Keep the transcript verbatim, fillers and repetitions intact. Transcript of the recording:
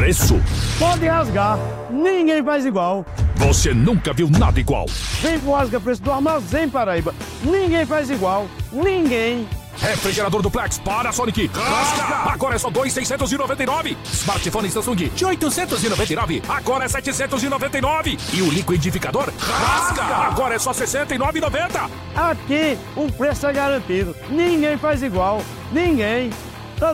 preço. Pode rasgar, ninguém faz igual. Você nunca viu nada igual. Vem pro Rasga Preço do Armazém Paraíba. Ninguém faz igual, ninguém. Refrigerador Duplex para Sonic. Rasga! Agora é só dois mil seiscentos e noventa e nove. Smartphone Samsung de oitocentos e noventa e nove. Agora é setecentos e noventa e nove. E o liquidificador Rasga! Agora é só sessenta e nove reais e noventa centavos. Aqui o preço é garantido. Ninguém faz igual, ninguém.